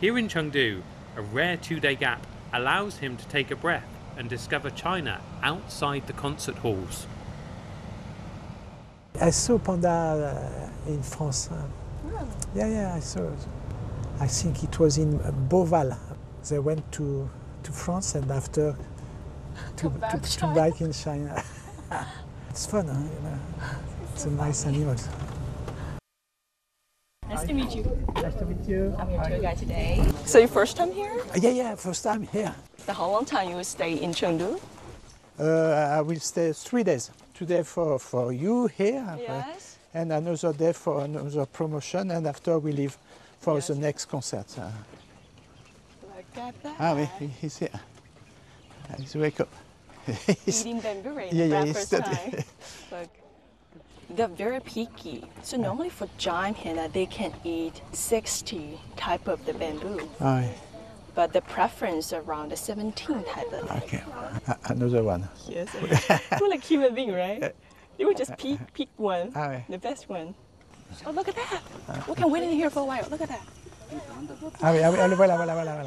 Here in Chengdu, a rare 2-day gap allows him to take a breath and discover China outside the concert halls. I saw Panda in France. Really? Yeah, I saw it. I think it was in Beauval. They went to France and after to back in China. It's fun, huh? You know? It's a nice animal. Nice to meet you. Nice to meet you. I'm your tour guide today. So your first time here? Yeah, first time here. So how long time you will stay in Chengdu? I will stay 3 days. Today for you here, Yes. and another day for another promotion, and after we leave for the next concert. Look at that. Ah, oui, he's here. He's wake up. Eating bamboo right Yeah, for he's first time. Look. They're very picky. So normally for giant panda, they can eat 60 type of the bamboo. Ah, oui. But the preference around the 17 type of. Okay, another one. Yes. We're like human being, right? You would just pick one, Ah, oui. the best one. Oh, look at that. We can wait in here for a while. Look at that. Ah oui, voilà.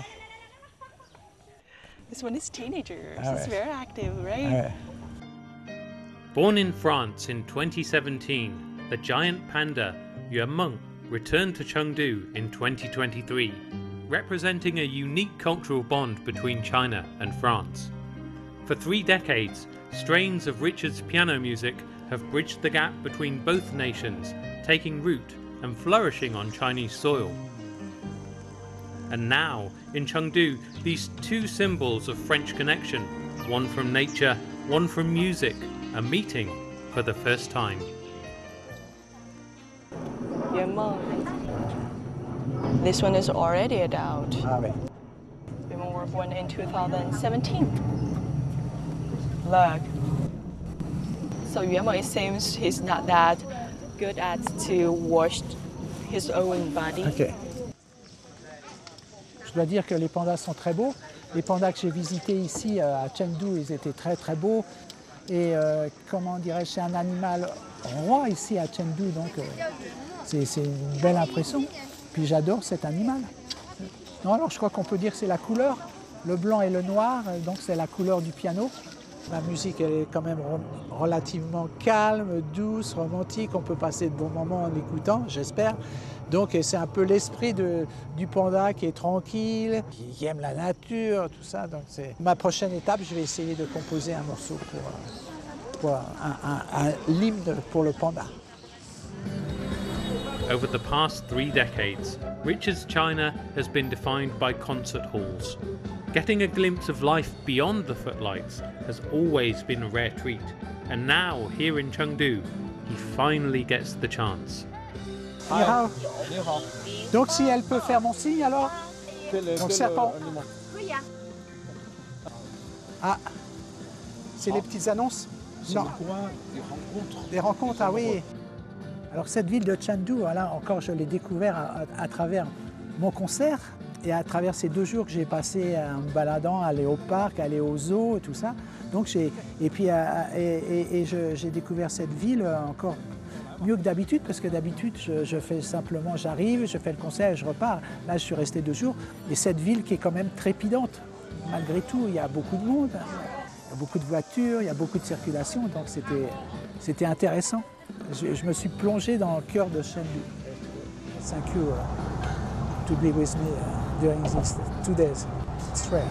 This one is teenagers. Ah, It's ouais. very active, Ah, right? ouais. Born in France in 2017, the giant panda Yuemeng returned to Chengdu in 2023, representing a unique cultural bond between China and France. For 3 decades, strains of Richard's piano music have bridged the gap between both nations, taking root and flourishing on Chinese soil. And now, in Chengdu, these 2 symbols of French connection, one from nature, one from music, are meeting for the first time. Yuemeng. This one is already adult. Ah oui. Yuemeng were born in 2017. Look. So Yuemeng, it seems he's not that good at to wash his own body. Ok. Je dois dire que les pandas sont très beaux. Les pandas que j'ai visités ici à Chengdu, ils étaient très très beaux. Et comment dirais-je, c'est un animal roi ici à Chengdu, donc c'est une belle impression. Puis j'adore cet animal. Non, alors je crois qu'on peut dire que c'est la couleur, le blanc et le noir, donc c'est la couleur du piano. La musique elle est quand même relativement calme, douce, romantique, on peut passer de bons moments en l'écoutant, j'espère. Donc c'est un peu l'esprit du panda qui est tranquille, qui aime la nature, tout ça. Donc ma prochaine étape, je vais essayer de composer un morceau pour un hymne pour le panda. Over the past 3 decades, Richard's China has been defined by concert halls. Getting a glimpse of life beyond the footlights has always been a rare treat, and now, here in Chengdu, he finally gets the chance. Ni hao. Donc si elle peut faire mon signe alors. Donc serpent. Ah, c'est les petites annonces. Non. Des rencontres, ah oui. Alors cette ville de Chengdu, voilà, encore je l'ai découvert à travers mon concert et à travers ces 2 jours que j'ai passé en me baladant, aller au parc, aller au zoo, tout ça. Donc j'ai découvert cette ville encore mieux que d'habitude, parce que d'habitude je fais simplement, j'arrive, je fais le concert et je repars. Là je suis resté 2 jours et cette ville qui est quand même trépidante. Malgré tout, il y a beaucoup de monde, il y a beaucoup de voitures, il y a beaucoup de circulation, donc c'était intéressant. Je me suis plongé dans le cœur de Chengdu. Thank you to be with me during these 2 days. It's rare.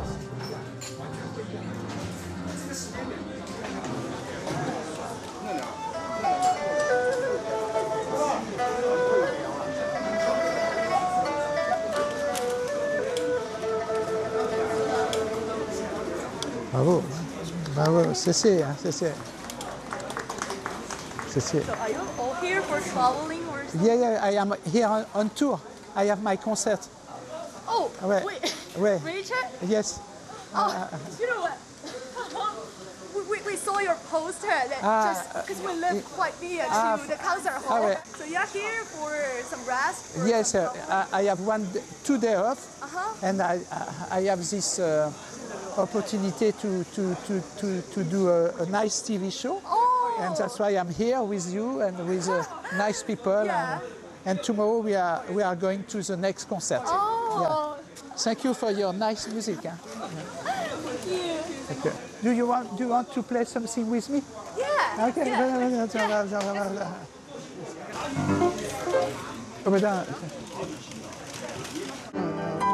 Bravo, c'est. So are you all here for traveling or something? Yeah, I am here on tour. I have my concert. Oh, Ouais. wait. Richard? Yes. You know what? We saw your poster just because we live quite near to the concert hall. ouais. So you're here for some rest? Or Yes, some I have 2 days off, and I have this opportunity to do a nice TV show. Oh. And that's why I'm here with you and with nice people. Yeah. And tomorrow we are going to the next concert. Oh. Oh, Thank you for your nice music. Huh? thank you. Okay. Do you want to play something with me? Yeah. Okay. Yeah. Oh, but,